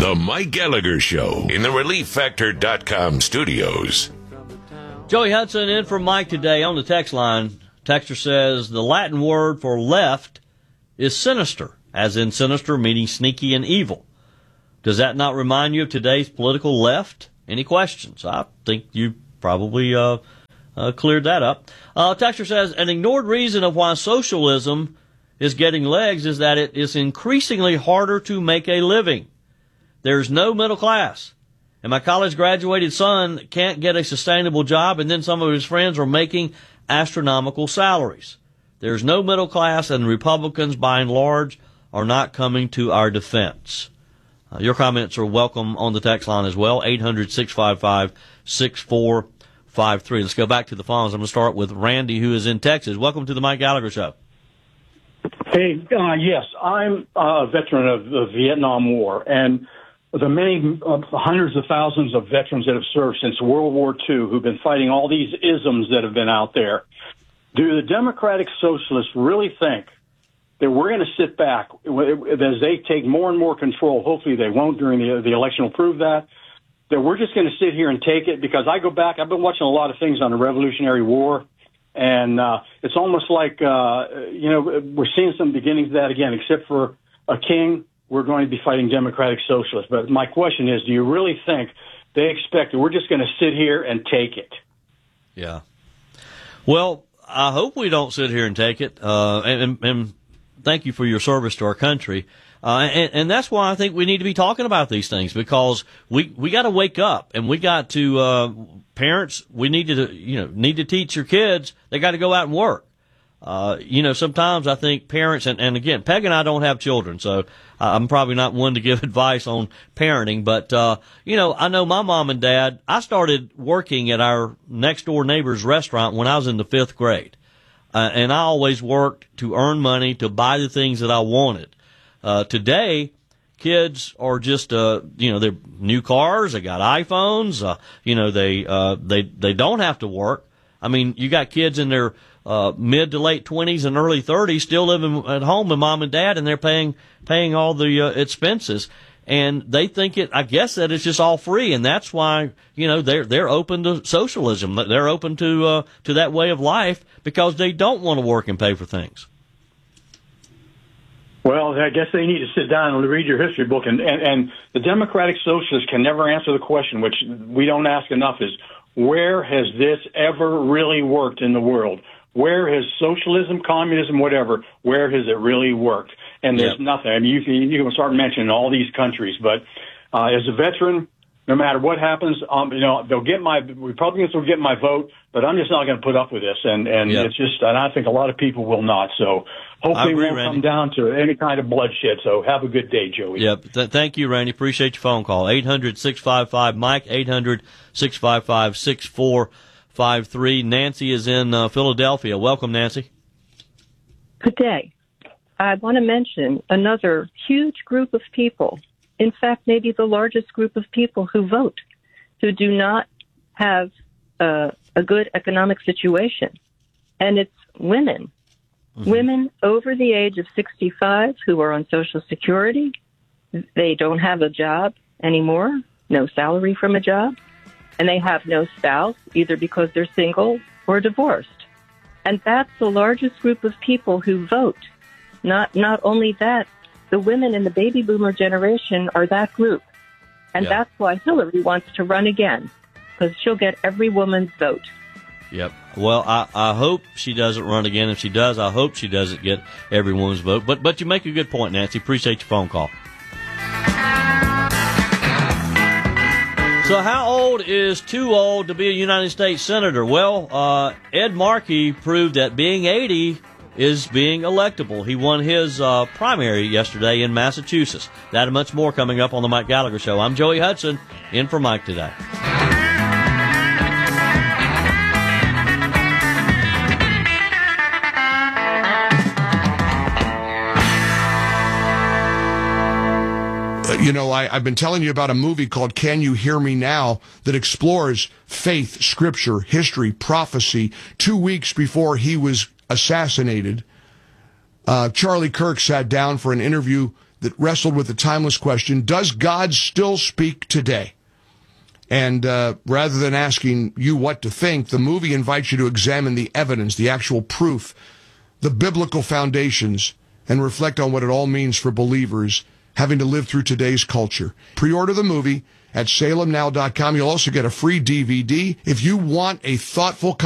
The Mike Gallagher Show in the ReliefFactor.com studios. Joey Hudson in for Mike today on the text line. Texter says the Latin word for left is sinister, as in sinister meaning sneaky and evil. Does that not remind you of today's political left? Any questions? I think you probably cleared that up. Texter says an ignored reason of why socialism is getting legs is that it is increasingly harder to make a living. There's no middle class. And my college-graduated son can't get a sustainable job, and then some of his friends are making astronomical salaries. There's no middle class, and Republicans, by and large, are not coming to our defense. Your comments are welcome on the text line as well, 800-655-6453. Let's go back to the phones. I'm going to start with Randy, who is in Texas. Welcome to the Mike Gallagher Show. Hey, yes, I'm a veteran of the Vietnam War, and the many hundreds of thousands of veterans that have served since World War II who've been fighting all these isms that have been out there. Do the Democratic Socialists really think that we're going to sit back as they take more and more control? Hopefully they won't during the election will prove that we're just going to sit here and take it? Because I go back, I've been watching a lot of things on the Revolutionary War, and it's almost like, we're seeing some beginnings of that again, except for a king. We're going to be fighting Democratic Socialists. But my question is, do you really think they expect that we're just going to sit here and take it? Yeah. Well, I hope we don't sit here and take it. And thank you for your service to our country. And that's why I think we need to be talking about these things, because we got to wake up, and we got to, parents, we need to teach your kids, they got to go out and work. Sometimes I think parents, and again, Peg and I don't have children, so I'm probably not one to give advice on parenting, but, I know my mom and dad, I started working at our next door neighbor's restaurant when I was in the 5th grade. And I always worked to earn money to buy the things that I wanted. Today, kids are just, they're new cars, they got iPhones, they don't have to work. I mean, you got kids in their mid to late 20s and early 30s still living at home with mom and dad, and they're paying all the expenses, and they think I guess that it's just all free, and that's why they're open to socialism. They're open to that way of life because they don't want to work and pay for things. Well, I guess they need to sit down and read your history book, and the Democratic Socialists can never answer the question, which we don't ask enough, is where has this ever really worked in the world? Where has socialism, communism, whatever, where has it really worked? And there's nothing. I mean, you can start mentioning all these countries, but as a veteran, no matter what happens, Republicans will get my vote, but I'm just not going to put up with this. And it's just, and I think a lot of people will not. So hopefully it won't come down to any kind of bloodshed. So have a good day, Joey. Yep. Thank you, Randy. Appreciate your phone call. 800-655-MIKE, 800-655-6453. Nancy is in Philadelphia. Welcome, Nancy. Good day. I want to mention another huge group of people, in fact, maybe the largest group of people who vote, who do not have a good economic situation. And it's women. Mm-hmm. Women over the age of 65 who are on Social Security. They don't have a job anymore, no salary from a job, and they have no spouse, either because they're single or divorced. And that's the largest group of people who vote. Not only that, the women in the baby boomer generation are that group. And that's why Hillary wants to run again, because she'll get every woman's vote. Yep. Well, I hope she doesn't run again. If she does, I hope she doesn't get every woman's vote. But you make a good point, Nancy. Appreciate your phone call. So how old is too old to be a United States Senator? Well, Ed Markey proved that being 80 is being electable. He won his primary yesterday in Massachusetts. That and much more coming up on the Mike Gallagher Show. I'm Joey Hudson, in for Mike today. I've been telling you about a movie called Can You Hear Me Now that explores faith, scripture, history, prophecy. 2 weeks before he was assassinated, Charlie Kirk sat down for an interview that wrestled with the timeless question, does God still speak today? And rather than asking you what to think, the movie invites you to examine the evidence, the actual proof, the biblical foundations, and reflect on what it all means for believers having to live through today's culture. Pre-order the movie at salemnow.com. You'll also get a free DVD. If you want a thoughtful